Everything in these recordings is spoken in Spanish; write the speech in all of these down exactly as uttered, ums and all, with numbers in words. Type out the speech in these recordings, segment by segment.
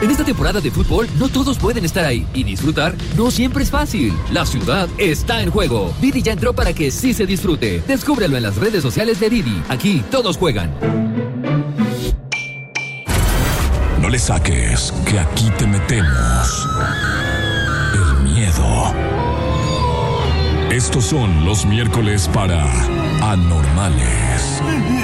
En esta temporada de fútbol, no todos pueden estar ahí. Y disfrutar no siempre es fácil. La ciudad está en juego. Didi ya entró para que sí se disfrute. Descúbrelo en las redes sociales de Didi. Aquí todos juegan. No le saques, que aquí te metemos el miedo. Estos son los miércoles para Anormales.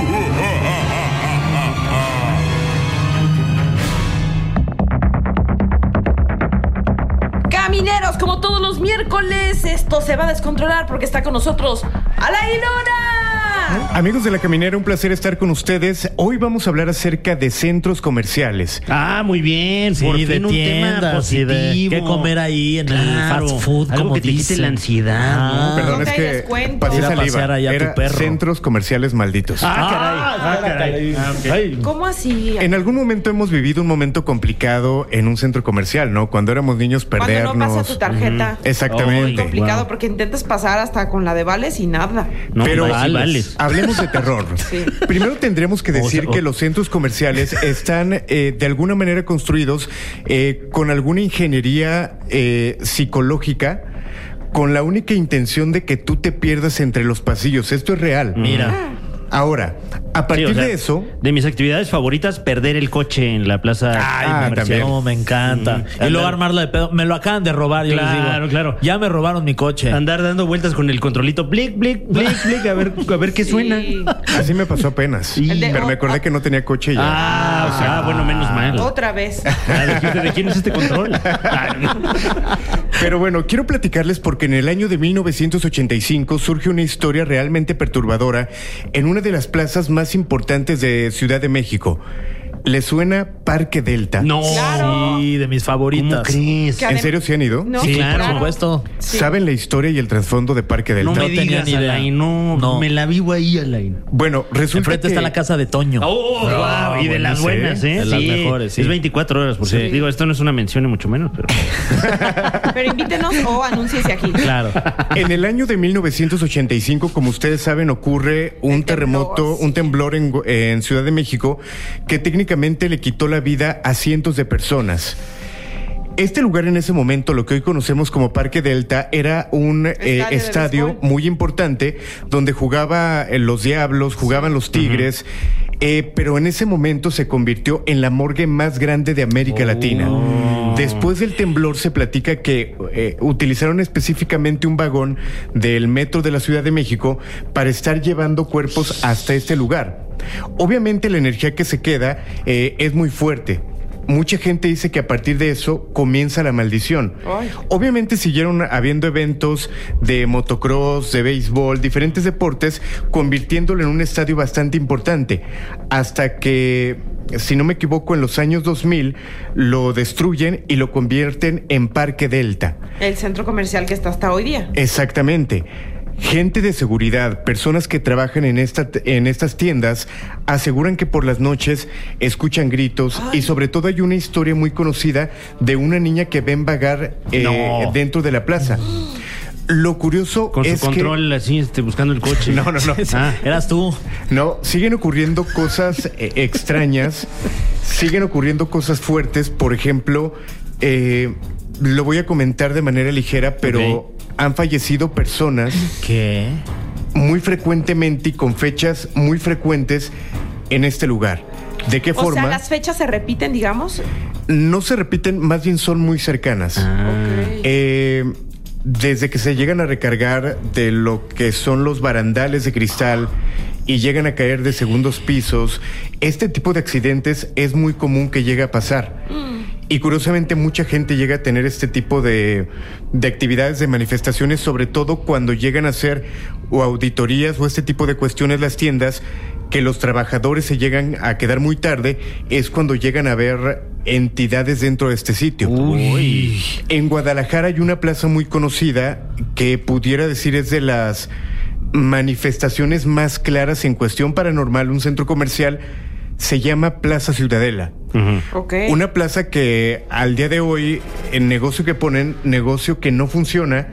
Camineros, como todos los miércoles, esto se va a descontrolar porque está con nosotros Alain Luna. Amigos de La Caminera, un placer estar con ustedes. Hoy vamos a hablar acerca de centros comerciales. Ah, muy bien. Sí, por de fin un tiendas, tema positivo. Y de qué comer ahí en Claro, el fast food, algo como que te quite dicen. la ansiedad. Ah, ¿no? Perdón, ¿dónde es hay que descuento? pasé Ir a saliva. pasear allá a tu Era perro. centros comerciales malditos. Ah, caray. Ah, caray. Ah, okay. ¿Cómo así? En algún momento hemos vivido un momento complicado en un centro comercial, ¿no? Cuando éramos niños, perdernos. Cuando no pasa tu tarjeta. Uh-huh. Exactamente. Ay, Complicado wow. porque intentas pasar hasta con la de vales y nada. No, Pero vales, vales. hablemos de terror. Sí. Primero tendríamos que decir O sea, que o- los centros comerciales están eh, de alguna manera construidos eh, con alguna ingeniería eh, psicológica, con la única intención de que tú te pierdas entre los pasillos. Esto es real. Mira, Ahora, a Sí, partir o sea, de eso, de mis actividades favoritas, perder el coche en la plaza Ay, comercial. también. cómo me encanta. Mm. Y luego Andar- armarla de pedo. Me lo acaban de robar, yo les Claro, digo. claro. Ya me robaron mi coche. Andar dando vueltas con el controlito, blic, blic, blic, blic, a ver, a ver qué Sí. suena. así me pasó apenas. El de- Pero me acordé que no tenía coche y ya. Ah, o sea, bueno, menos mal. Otra vez. Ah, ¿de, quién- de quién es este control? Ah, Pero bueno, quiero platicarles porque en el año de mil novecientos ochenta y cinco surge una historia realmente perturbadora en una de las plazas más importantes de Ciudad de México. ¿Les suena Parque Delta? No. Claro. Sí, de mis ¿Cómo favoritas. crees? ¿Qué? ¿En serio se han ido? No, Sí, claro. por supuesto. Sí. ¿Saben la historia y el trasfondo de Parque Delta? No me No tenía digas, ni idea. Alain, no, No. me la vivo ahí, Alain. Bueno, resulta Enfrente que... está la casa de Toño. Oh, Ah, wow, y de las buenas, buenas, ¿eh? ¿eh? De las mejores, sí. Es veinticuatro horas, por Sí. cierto. Digo, esto no es una mención, ni mucho menos, pero... Pero invítenos o anúnciese aquí. Claro. En el año de mil novecientos ochenta y cinco, como ustedes saben, ocurre un El terremoto, temblor. un temblor en, en Ciudad de México que técnicamente le quitó la vida a cientos de personas. Este lugar en ese momento, lo que hoy conocemos como Parque Delta, era un eh, Estadio de estadio béisbol. muy importante donde jugaba eh, los Diablos, jugaban los Tigres, eh, pero en ese momento se convirtió en la morgue más grande de América Latina. Después del temblor se platica que eh, utilizaron específicamente un vagón del metro de la Ciudad de México para estar llevando cuerpos hasta este lugar. Obviamente la energía que se queda eh, es muy fuerte. Mucha gente dice que a partir de eso comienza la maldición. Ay. Obviamente siguieron habiendo eventos de motocross, de béisbol, diferentes deportes, convirtiéndolo en un estadio bastante importante. Hasta que, si no me equivoco, en los años dos mil lo destruyen y lo convierten en Parque Delta. El centro comercial que está hasta hoy día. Exactamente. Gente de seguridad, personas que trabajan en, esta, en estas tiendas, aseguran que por las noches escuchan gritos. Ay. Y sobre todo hay una historia muy conocida de una niña que ven vagar eh, No. dentro de la plaza. Lo curioso Con su es control así, este, buscando el coche. No, no, no. Ah. Eras tú. que no, siguen ocurriendo cosas eh, extrañas, siguen ocurriendo cosas fuertes. Por ejemplo, eh, lo voy a comentar de manera ligera, pero Ok. han fallecido personas ¿Qué? muy frecuentemente y con fechas muy frecuentes en este lugar. ¿De qué O forma? sea, las fechas se repiten, digamos. No se repiten, más bien son muy cercanas. Ah. Ok. Eh, desde que se llegan a recargar de lo que son los barandales de cristal y llegan a caer de segundos pisos, este tipo de accidentes es muy común que llegue a pasar. Y curiosamente mucha gente llega a tener este tipo de, de actividades, de manifestaciones, sobre todo cuando llegan a hacer o auditorías o este tipo de cuestiones las tiendas, que los trabajadores se llegan a quedar muy tarde, es cuando llegan a ver entidades dentro de este sitio. Uy. En Guadalajara hay una plaza muy conocida que pudiera decir es de las manifestaciones más claras en cuestión paranormal, un centro comercial, se llama Plaza Ciudadela. Ujú. Ok. Una plaza que al día de hoy, el negocio que ponen, negocio que no funciona,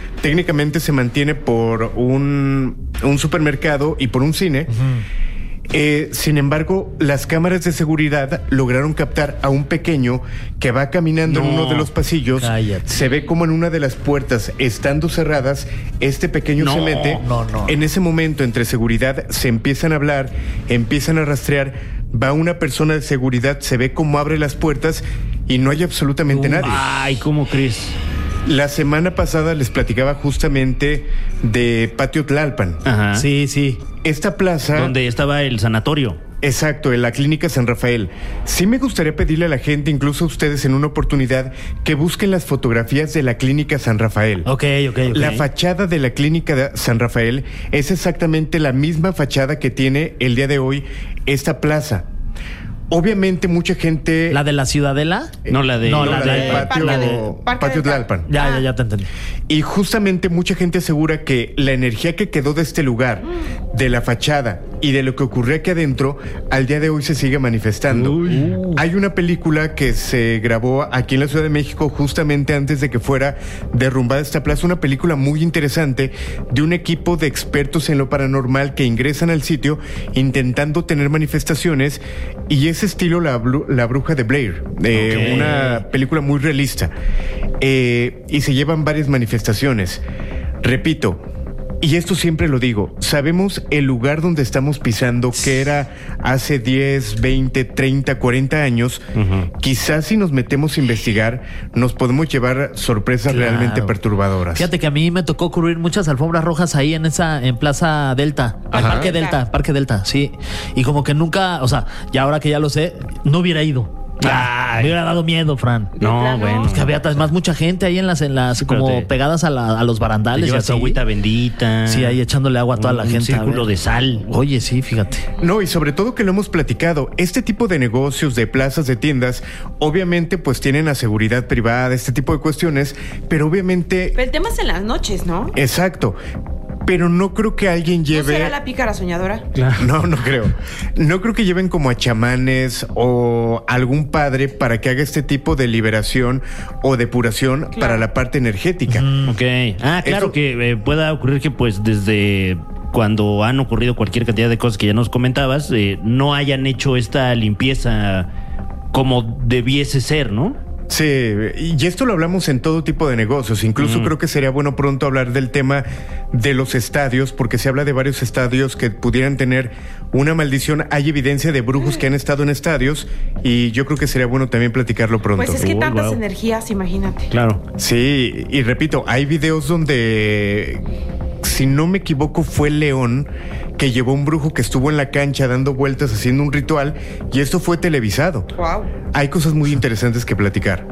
técnicamente se mantiene por un, un supermercado y por un cine. Eh, sin embargo, las cámaras de seguridad lograron captar a un pequeño que va caminando No, en uno de los pasillos. cállate. Se ve como en una de las puertas, estando cerradas, este pequeño No, se mete. no, no. En ese momento, entre seguridad, se empiezan a hablar, empiezan a rastrear. Va una persona de seguridad, se ve cómo abre las puertas y no hay absolutamente nadie. Ay, ¿cómo crees? La semana pasada les platicaba justamente de Patio Tlalpan. Ajá. Sí, sí. Esta plaza... Donde estaba el sanatorio. Exacto, en la Clínica San Rafael. Sí me gustaría pedirle a la gente, incluso a ustedes en una oportunidad, que busquen las fotografías de la Clínica San Rafael. Ok, ok, ok. La fachada de la Clínica de San Rafael es exactamente la misma fachada que tiene el día de hoy esta plaza. Obviamente mucha gente... ¿La de la Ciudadela? No, la de... No, No, la la de- de Patio, Parque de- Parque Patio de- Tlalpan. Ya, ya, ya te entendí. Y justamente mucha gente asegura que la energía que quedó de este lugar, de la fachada y de lo que ocurrió aquí adentro, al día de hoy se sigue manifestando. Hay una película que se grabó aquí en la Ciudad de México justamente antes de que fuera derrumbada esta plaza, una película muy interesante de un equipo de expertos en lo paranormal que ingresan al sitio intentando tener manifestaciones, y ese estilo la, Blu- la Bruja de Blair, eh, Ok. una película muy realista. Eh, y se llevan varias manifestaciones. Repito, y esto siempre lo digo, sabemos el lugar donde estamos pisando, que era hace diez, veinte, treinta, cuarenta años. Ujú. Quizás si nos metemos a investigar, nos podemos llevar sorpresas Claro. realmente perturbadoras. Fíjate que a mí me tocó cubrir muchas alfombras rojas ahí en esa, en Plaza Delta. Ajá. Parque Delta, Parque Delta, sí. Y como que nunca, o sea, ya ahora que ya lo sé, no hubiera ido. Ah, me hubiera dado miedo, Fran. No, plano. bueno. Es que había además mucha gente ahí en las, en las, Sí, pero como te- pegadas a, la- a los Te barandales y llevas tu así. agüita bendita. Sí, ahí echándole agua a toda la un gente. a círculo ver. de sal. Oye, sí, fíjate. No, y sobre todo que lo hemos platicado, este tipo de negocios, de plazas, de tiendas, obviamente pues tienen la seguridad privada, este tipo de cuestiones, pero obviamente... Pero el tema es en las noches, ¿no? Exacto. Pero no creo que alguien ¿No lleve... será la pícara soñadora? No, no creo. No creo que lleven como a chamanes o algún padre para que haga este tipo de liberación o depuración para la parte energética. Ok. Ah, claro Esto- que eh, pueda ocurrir que pues desde cuando han ocurrido cualquier cantidad de cosas que ya nos comentabas, eh, no hayan hecho esta limpieza como debiese ser, ¿no? Sí, y esto lo hablamos en todo tipo de negocios. Incluso Mm. creo que sería bueno pronto hablar del tema de los estadios, porque se habla de varios estadios que pudieran tener una maldición. Hay evidencia de brujos que han estado en estadios y yo creo que sería bueno también platicarlo pronto. Pues es que Uy, tantas guau. energías, imagínate. Claro. Sí, y repito, hay videos donde, si no me equivoco, fue León que llevó un brujo que estuvo en la cancha dando vueltas haciendo un ritual y esto fue televisado. Wow. Hay cosas muy interesantes que platicar.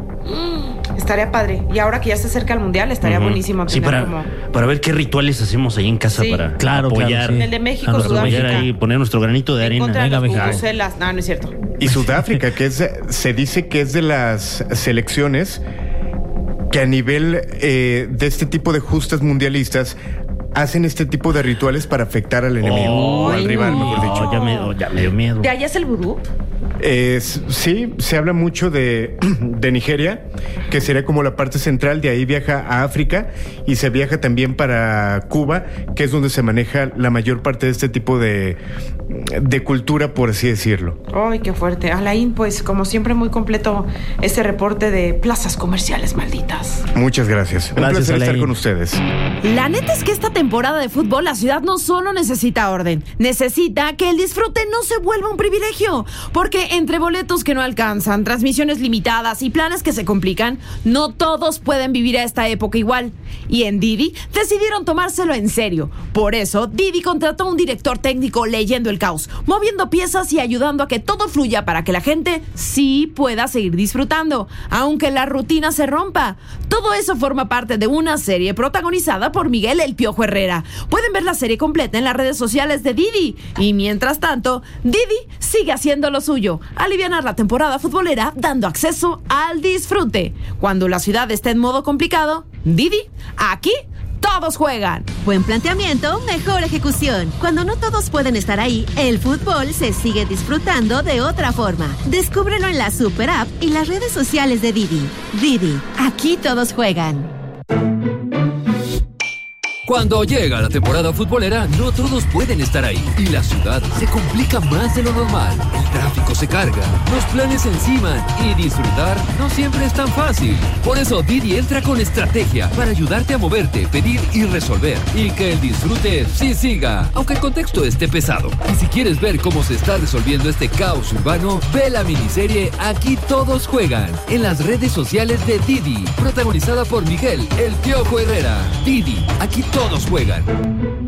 Estaría padre. Y ahora que ya se acerca el mundial, estaría Ujú. buenísimo Sí, tener para, como para ver qué rituales hacemos ahí en casa Sí. para Claro, claro, apoyar. sí. el de México, A los apoyar Sudáfrica. ahí, poner nuestro granito de En arena. contra de Venga, las México. bubucelas. No, no es cierto. Y Sudáfrica, que es, se dice que es de las selecciones que a nivel eh, de este tipo de justas mundialistas hacen este tipo de rituales para afectar al enemigo o al Ay, rival, no. mejor dicho. No, ya me, ya me dio miedo. ¿De allá es el vudú? Es- sí, se habla mucho de, de Nigeria, que sería como la parte central, de ahí viaja a África y se viaja también para Cuba, que es donde se maneja la mayor parte de este tipo de, de cultura, por así decirlo. Ay, qué fuerte. Alain, pues como siempre muy completo este reporte de plazas comerciales malditas. Muchas gracias. Un Gracias, placer estar Alain. con ustedes. La neta es que esta temporada de fútbol la ciudad no solo necesita orden, necesita que el disfrute no se vuelva un privilegio, porque entre boletos que no alcanzan, transmisiones limitadas y planes que se complican, no todos pueden vivir a esta época igual. Y en Didi decidieron tomárselo en serio. Por eso, Didi contrató a un director técnico leyendo el caos, moviendo piezas y ayudando a que todo fluya para que la gente sí pueda seguir disfrutando, aunque la rutina se rompa. Todo eso forma parte de una serie protagonizada por Miguel El Piojo Herrera. Pueden ver la serie completa en las redes sociales de Didi. Y mientras tanto, Didi sigue haciendo lo suyo, alivianar la temporada futbolera dando acceso al disfrute. Cuando la ciudad está en modo complicado, Didi, aquí todos juegan. Buen planteamiento, mejor ejecución. Cuando no todos pueden estar ahí, el fútbol se sigue disfrutando de otra forma. Descúbrelo en la Super App y las redes sociales de Didi. Didi, aquí todos juegan. Cuando llega la temporada futbolera, no todos pueden estar ahí y la ciudad se complica más de lo normal. El tráfico se carga, los planes se enciman y disfrutar no siempre es tan fácil. Por eso Didi entra con estrategia para ayudarte a moverte, pedir y resolver y que el disfrute sí siga, aunque el contexto esté pesado. Y si quieres ver cómo se está resolviendo este caos urbano, ve la miniserie Aquí Todos Juegan en las redes sociales de Didi, protagonizada por Miguel El Piojo Herrera. Didi, aquí todos juegan.